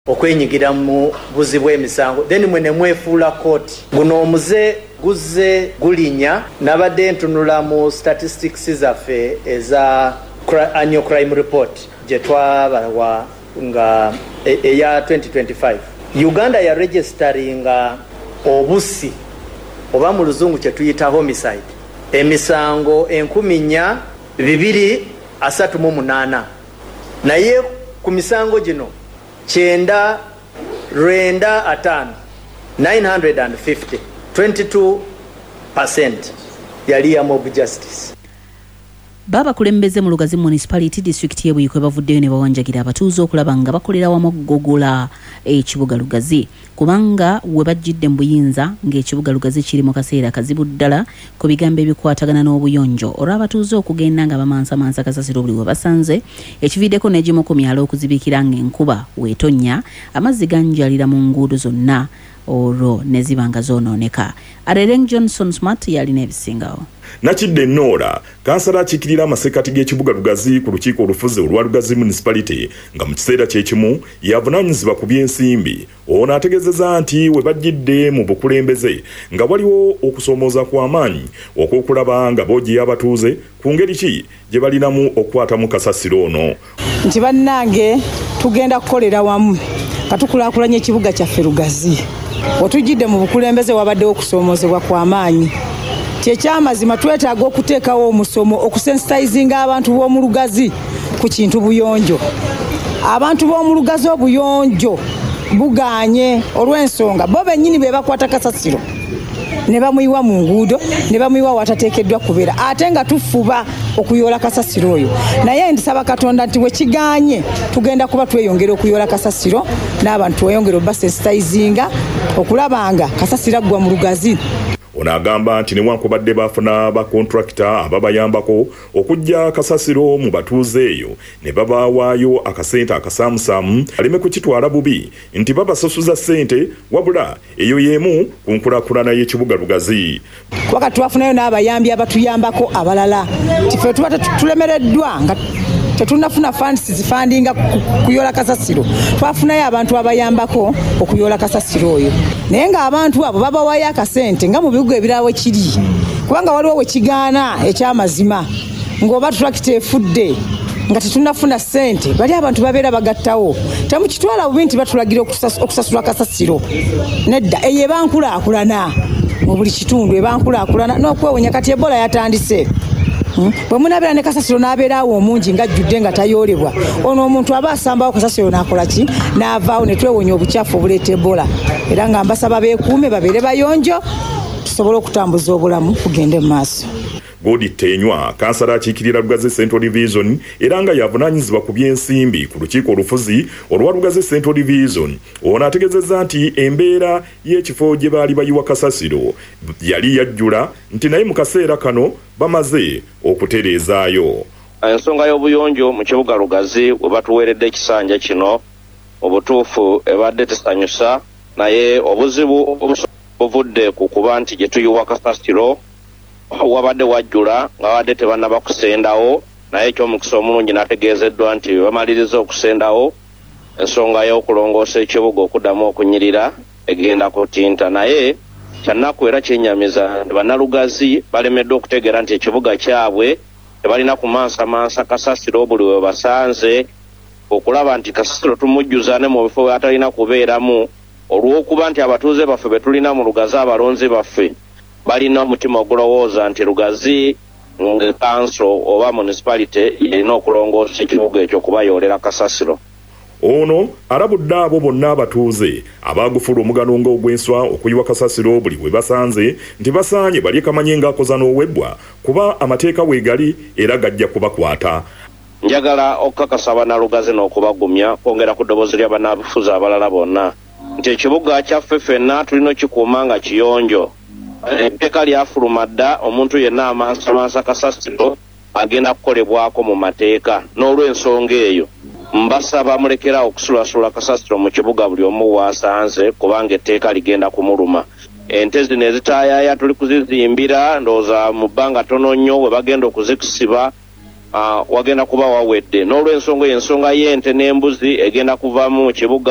okwenyigira mu buzibu emisango then mwene mwefuula kooti guno omuze guzze gulinya nabadde ntunula mu statistics zaffe eza annual crime report gye twabawa nga eya 2025 Uganda ya registeringa obusi oba mu luzungu kye tuyita homicide emisango 1238 naye ku misango gino 950 22% yali ya mob justice. Baba kulembeze mu Lugazi municipality district ye Buyikwe bavuddeyo ne bawanjagira abatuuze okulaba nga bakolera wamu gogola ekibuga Lugazi kubanga we bajjidde mu buyinza ng'ekibuga Lugazi kiri mu kaseera kazibu ddala ku bigambo ebikwatagana n'obuyonjo olwa abatuuze okugenda nga bamansa kasasiro buli we basanze ekividdeko n'egimu ku myalo okuzibikira ng'enkuba weetonnya amazzi ganjalira mu nguudo zonna olwo ne zibanga zoonooneka. Arereng Johnson Smart yalina ebisingawo. Nakidde Nora kansala akikirira amasekati g'ekibuga Lugazi ku lukiiko olufuzi olwa Lugazi municipality nga mu kiseera kyekimu yavunaanyizibwa ku by'ensimbi. Ono ategeezezza nti we bajjidde mu bukulembeze nga waliwo okusoomooza kw'amaanyi okwokulaba nga boogiya abatuuze ku ngeri ki gye balinamu okukwatamu kasasiro ono. Nti bannange tugenda kukolera wamu katukulaakulanya ekibuga kyaffe Lugazi. Otujjidde mu bukulembeze wabaddewo okusoomoozebwa kw'amaanyi. Kyekyamazima twetaaga okuteekawo omusomo okusensitizinga abantu b'omu Lugazi ku kintu buyonjo. Abantu b'omu Lugazi obuyonjo buganye olw'ensonga bo bennyini be bakwata kasasiro ne bamuyiwa mu nguudo ne bamuyiwa watateekeddwa kubeera ate nga tufuba okuyoola kasasiro oyo. Naye ndisaba Katonda nti we kiganye tugenda kuba tweyongera okuyoola kasasiro n'abantu tweyongera obbasensitizinga okulabanga kasasiro aggwa mu Lugazi. Ono agamba nti newankubadde bafuna ba contractor ababayambako okujja kasasiro mu batuuze eyo ne babawaayo akasente akasaamusaamu aleme kukitwala bubi nti babasasuza ssente wabula eyo yeemu ku nkulaakulana y'ekibuga Lugazi. Waka twafunayo n'abayambi abatuyambako abalala tife tuba tulemereddwa nga tetunafuna funds zifandinga kuyoola kasasiro twafunayo abantu abayambako okuyoola kasasiro oyo naye nga abantu abo babawaayo akasente nga mu bibuga ebirala we kiri kubanga waliwo we kigaana ekyamazima ng'oba tulakita efudde nga tetunafuna ssente bali abantu babeera bagattawo temukitwala bubi nti batulagira okusasula kasasiro nedda eyo ebankulaakulana mu buli kitundu ebankulaakulana n'okwewonya kati Ebola yatandise. Bwe munabera ne kasasiro n'abeera awo omungi nga ajjudde nga tayoolebwa ono omuntu aba asambawo kasasiro n'akola ki n'avaawo ne twewonya obukyafu obuleeta Ebola era nga mbasaba beekuume babeere bayonjo tusobole okutambuza obulamu kugende mu maaso. Godi Tenywa kansala akiikirira Lugazi Central Division era nga yavunaanyizibwa ku by'ensimbi ku lukiiko olufuzi olwa Lugazi Central Division. Ono ategeezezza nti embeera y'ekifo gye baali bayiwa kasasiro yali yajjula nti naye mu kaseera kano bamaze okutereezaayo. Ensonga y'obuyonjo mu kibuga Lugazi we batuweeredde ekisanja kino obutuufu ebadde tesanyusa naye obuzibu obuvudde ku kuba nti gye tuyiwa kasasiro wabadde wajjula nga wadde tebannaba kusendawo naye eky'omukisa omulungi nategeezeddwa nti bamaliriza okusendawo ensonga y'okulongoosa ekibuga okuddamu okunyirira egenda kutinta naye kyannaku era kyennyamiza bannalugazi balemeddwa okutegeera nti ekibuga kyabwe tebalina kumansamansa kasasiro buli we basanze okulaba nti kasasiro tumujjuza ne mu bifo atalina kubeeramu olw'okuba nti abatuuze baffe be tulina mu Lugazi abalonzi baffe balina omutima ogulowooza nti Lugazi kanso oba municipality yerina okulongoosa ekibuga ekyo kubayoolera kasasiro. Ono alabudde abo bonna abatuuze abagufula omugano ng'ogw'enswa okuyiwa kasasiro buli we basanze nti basaanye balye kamanye ng'akoza n'owebbwa kuba amateeka weegali era gajja kubakwata. Njagala okukakasa bannalugazi n'okubagumya kwongera ku ddoboozi lya bannabufuzi abalala bonna nti ekibuga kyaffe ffenna tulina okikuuma nga kiyonjo. Etteeka lyafuluma dda omuntu yenna amansamansa kasasiro agenda kukolebwako mu mateeka n'olw'ensonga eyo mbasaba mulekera okusulasula kasasiro mu kibuga buli omu waasanze kubanga etteeka ligenda kumuluma. Ente zino ezitaayaaya tuli kuzizimbira ndowooza mu bbanga tono nnyo we bagenda okuzikusiba wagenda kuba wawedde n'olw'ensonga y'ente n'embuzi egenda kuva mu kibuga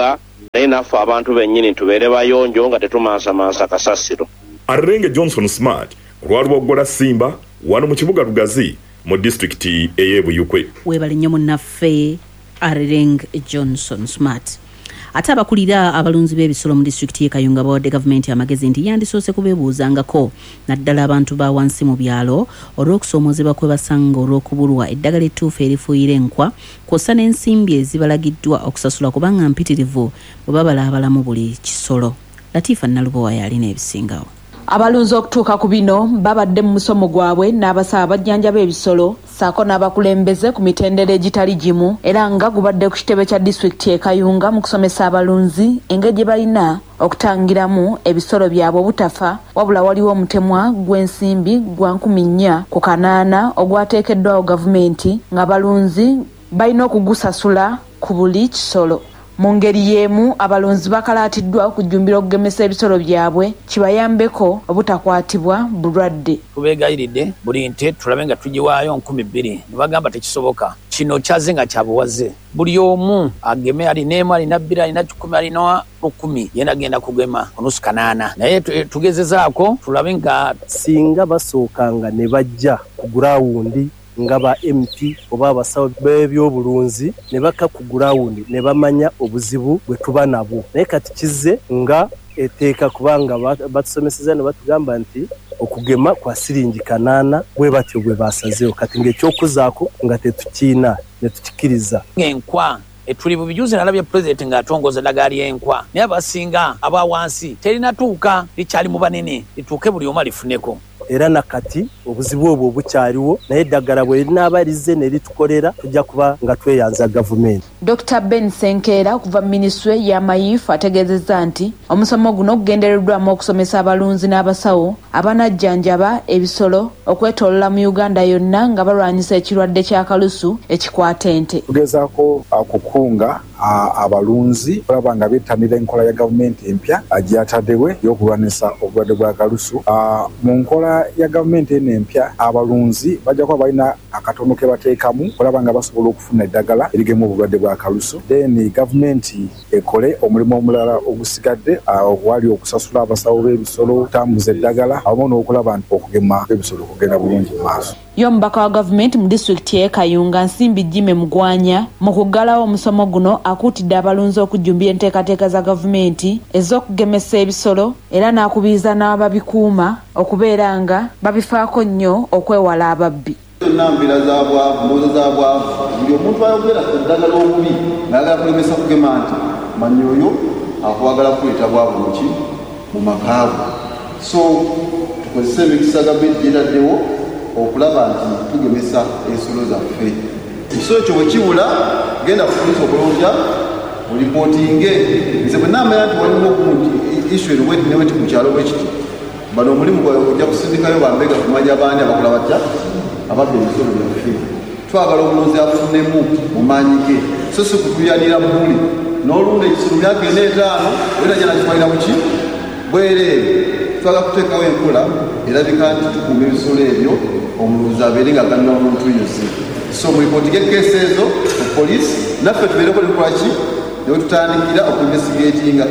naye naffe abantu bennyini tubeere bayonjo nga tetumansamansa kasasiro. Arrenge Johnson Smart ku lwaluboggola Simba wano mu kibuga Lugazi mu disitulikiti ey'Ebuyikwe. Weebale nnyo munnaffe Arrenge Johnson Smart. Ate abakulira abalunzi b'ebisolo mu disitulikiti y'e Kayunga bawadde gavumenti amagezi nti yandisoose kubeebuuzangako naddala abantu ba wansi mu byalo olw'okusoomoozebwa kwe basanga olw'okubulwa eddagala ettuufu erifuuyira enkwa kw'ossa n'ensimbi ezibalagiddwa okusasula kubanga mpitirivu bwe babalaabalamu buli kisolo. Latifa Nalubowa yalina ebisingawo. Abalunzi okutuuka ku bino babadde mu musomo gwabwe n'abasawo abajjanja b'ebisolo saako n'abakulembeze ku mitendera egitali gimu era nga gubadde ku kitebe kya disitulikiti y'e Kayunga mu kusomesa abalunzi engeri gye balina okutangiramu ebisolo byabwe obutafa wabula waliwo omutemwa gw'ensimbi gwa 4,000 ku kanaana ogwateekeddwawo gavumenti ng'abalunzi balina okugusasula ku buli kisolo. Mu ngeri y'emu abalunzi bakalaatiddwa okujjumbira okugemesa ebisolo byabwe kibayambeko obutakwatibwa bulwadde. Tubeegayiridde buli nte tulabe nga tugiwaayo 2,000 ne bagamba tekisoboka. Kino kyaze nga kyabuwaze. Buli omu ageme alina 2 alina 10 alina 10 yena agenda kugema onusu 8 naye tugezezaako tulabe nga singa basookanga ne bajja ku gurawundi nga ba MP oba abasawo b'ebyobulunzi ne baka ku gurawundi ne bamanya obuzibu bwe tuba nabo. Naye kati kize nga eteeka kubanga batusomeseza ne batugamba nti okugema kwa siringi 8 bwe batyo bwe basazeewo kati ng'ekyokuzaako nga tetukiina ne tukikiriza. Enkwa etuli bubijuzi nalabye president ng'atongoza eddagala ly'enkwa naye abasinga aba wansi terinatuuka likyali mu banene lituuke buli omu alifuneko. Era nakati obuzibu obwo obukyaliwo naye eddagala bwe linaabalize ne litukolera tujja kuba nga tweyanza gavumenti. Dr. Ben Senkeera okuva minisitule y'amayifu ategeezezza nti omusomo guno gugendereddwamu okusomesa abalunzi n'abasawo abanajjanjaba ebisolo okwetoolola mu Uganda yonna nga balwanyisa ekirwadde kya kalusu ekikwata ente. Tugezaako okukunga abalunzi olaba nga bettanira enkola ya gavumenti empya gyataddewe y'okulwanyisa obulwadde bwa kalusu. Mu nkola ya gavumenti eno empya abalunzi bajja kuba balina akatono ke bateekamu olaba nga basobola okufuna eddagala erigema obulwadde bwa kalusu. Then gavumenti ekole omulimu omulala ogusigadde wali okusasula abasawo b'ebisolo okutambuza eddagala awamu n'okulaba nti okugema ebisolo kugenda bulungi mu maaso. Y'omubaka wa gavumenti mu disitulikiti y'e Kayunga Nsimbi Jime Mugwanya mu kuggalawo omusomo guno akuutidde abalunzi okujjumbira enteekateeka za gavumenti ez'okugemesa ebisolo era n'akubiriza n'ababikuuma okubeera nga babifaako nnyo okwewala ababbi. Nnambira zaabwavu ndowooza zaabwavu buli omuntu ayogera ku ddagala obubi ng'ayagala kulemesa kugema nti manya oyo akwagala kuleeta bwavu muki mu makaago. So tukozesa emikisa gavumenti gyetaddewo okulaba nti tugemesa ensolo zaffe. Ekisolo ekyo bwe kibula genda ku poliisi okulonja olipootinge. Nze bwe naamanya nti waliwo issue neweti ku kyalo bwe kiti bano omulimu ojja kusindikayo bambega kumanya baani abakola batya abadde ebisolo byaffe. Twagala omulonzi afunemu mu maanyi ge so si kutuyanira buli n'olunda ekisolo myaka 4-5 era jana kitwalira muki bwereere. Twagala kuteekawo enkola erabika nti tukuuma ebisolo ebyo omulunzi abeere nga aganira omuntu yose. So mu lipooti g'ekkeesi ezo ku poliisi naffe tubeereko nekola ki ne tutandikira okuinvestigatinga.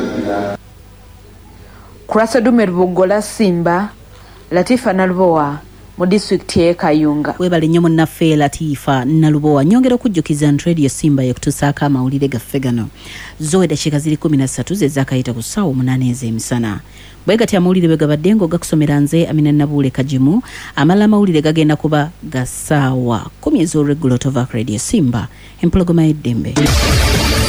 Kurasa Dume Lubogola Simba, Latifa Nalubowa mu disitulikiti y'e Kayunga. Weebale nnyo munnaffe Latifa Nalubowa. Nyongera okujjukiza nti Radio Simba yekutusaako amawulire gaffe gano zowe eddakiika ziri 13 ze zaakayita ku ssaawa 8 ez'emisana. Bwe gatya amawulire bwe gabadde ng'ogakusomera nze Amina Nabuule Kajimu. Amalala amawulire gagenda kuba ga ssaawa 10 ez'olweggulo tova Radio Simba empologoma y'eddembe.